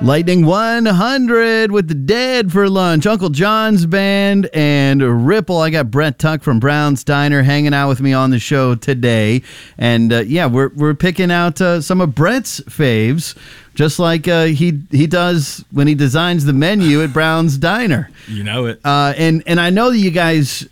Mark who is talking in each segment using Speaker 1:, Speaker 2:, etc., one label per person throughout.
Speaker 1: Lightning 100 with the Dead for lunch. Uncle John's Band and Ripple. I got Brett Tuck from Brown's Diner hanging out with me on the show today. And we're picking out some of Brett's faves, just like he does when he designs the menu at Brown's Diner.
Speaker 2: You know it.
Speaker 1: And I know that you guys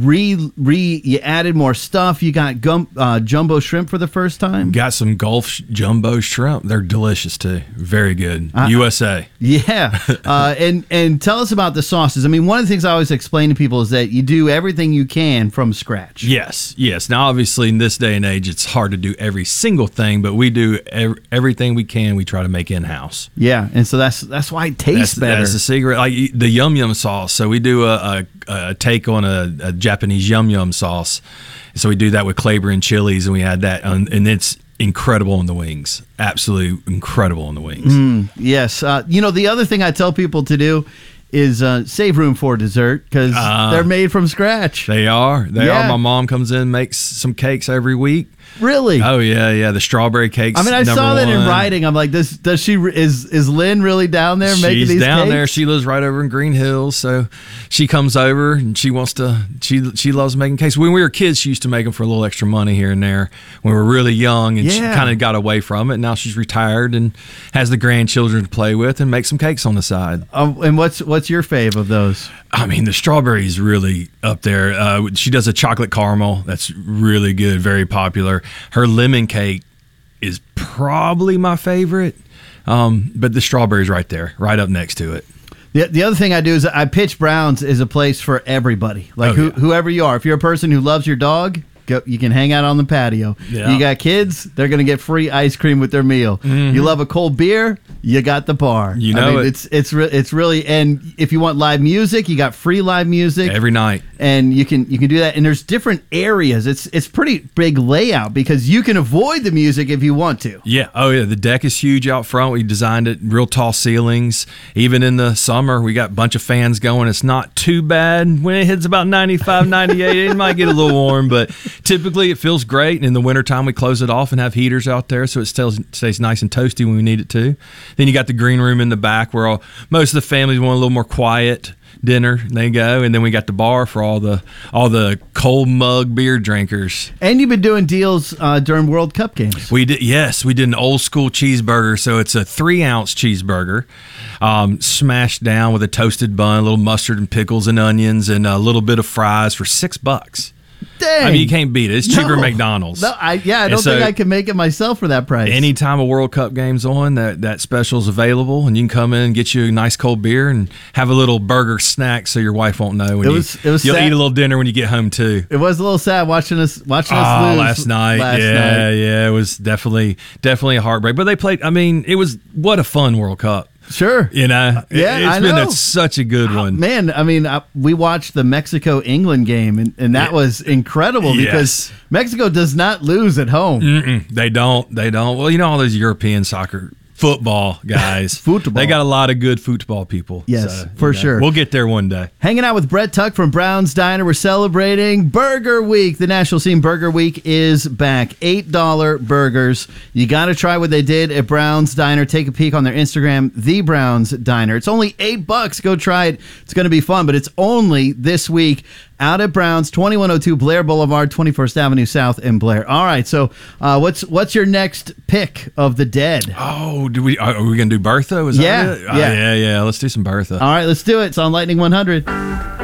Speaker 1: you added more stuff. You got jumbo shrimp for the first time.
Speaker 2: Got some Gulf jumbo shrimp. They're delicious too. Very good. USA.
Speaker 1: Yeah. And tell us about the sauces. I mean, one of the things I always explain to people is that you do everything you can from scratch.
Speaker 2: Yes. Now, obviously, in this day and age, it's hard to do every single thing, but we do everything we can. We try to make in-house.
Speaker 1: Yeah, and so that's why it tastes better.
Speaker 2: That's the secret. Like the yum yum sauce. So we do a take on a Japanese yum yum sauce. So we do that with Claiborne and chilies, and we add that, and it's incredible on the wings. Absolutely incredible on the wings.
Speaker 1: Yes. The other thing I tell people to do is save room for dessert because they're made from scratch.
Speaker 2: They are. My mom comes in, makes some cakes every week.
Speaker 1: Really?
Speaker 2: Oh yeah. The strawberry cakes.
Speaker 1: I mean, I saw that in writing. I'm like, is Lynn really down there making these cakes? She's down there.
Speaker 2: She lives right over in Green Hills, so she comes over and she wants to. She loves making cakes. When we were kids, she used to make them for a little extra money here and there. When we were really young, and she kind of got away from it. Now she's retired and has the grandchildren to play with and make some cakes on the side.
Speaker 1: And what's your fave of those?
Speaker 2: I mean, the strawberry is really up there. She does a chocolate caramel that's really good, very popular. Her lemon cake is probably my favorite, but the strawberry's right there, right up next to it.
Speaker 1: The other thing I do is I pitch Brown's as a place for everybody, like whoever you are. If you're a person who loves your dog, you can hang out on the patio. Yeah. You got kids, they're going to get free ice cream with their meal. Mm-hmm. You love a cold beer, you got the bar. It's really, and if you want live music, you got free live music
Speaker 2: every night,
Speaker 1: and you can do that. And there's different areas. It's pretty big layout because you can avoid the music if you want to.
Speaker 2: Yeah. Oh yeah. The deck is huge out front. We designed it real tall ceilings. Even in the summer, we got a bunch of fans going. It's not too bad. When it hits about 95, 98, it might get a little warm, but typically it feels great. And in the wintertime, we close it off and have heaters out there so it stays nice and toasty when we need it to. Then you got the green room in the back where most of the families want a little more quiet dinner. They go, and then we got the bar for all the cold mug beer drinkers.
Speaker 1: And you've been doing deals during World Cup games.
Speaker 2: We did, yes. We did an old school cheeseburger. So it's a 3-ounce cheeseburger, smashed down with a toasted bun, a little mustard and pickles and onions, and a little bit of fries for $6.
Speaker 1: Dang.
Speaker 2: I mean, you can't beat it. It's cheaper than McDonald's.
Speaker 1: No, I don't think I can make it myself for that price.
Speaker 2: Anytime a World Cup game's on, that special's available, and you can come in and get you a nice cold beer and have a little burger snack so your wife won't know. You'll eat a little dinner when you get home too.
Speaker 1: It was a little sad watching us lose
Speaker 2: last night. Yeah, it was definitely a heartbreak. But they played. I mean, it was what a fun World Cup.
Speaker 1: Sure.
Speaker 2: It's been such a good one.
Speaker 1: Man, I mean, we watched the Mexico-England game, and that was incredible because Mexico does not lose at home.
Speaker 2: They don't. Well, all those European soccer football guys. They got a lot of good football people.
Speaker 1: Yes, for sure.
Speaker 2: We'll get there one day.
Speaker 1: Hanging out with Brett Tuck from Brown's Diner. We're celebrating Burger Week. The National Scene Burger Week is back. $8 burgers. You got to try what they did at Brown's Diner. Take a peek on their Instagram, The Brown's Diner. It's only $8. Go try it. It's going to be fun, but it's only this week out at Brown's, 2102 Blair Boulevard, 21st Avenue South in Blair. All right, so what's your next pick of the Dead?
Speaker 2: Oh, are we going to do Bertha? Was that it?
Speaker 1: Yeah.
Speaker 2: Yeah. Let's do some Bertha.
Speaker 1: All right, let's do it. It's on Lightning 100.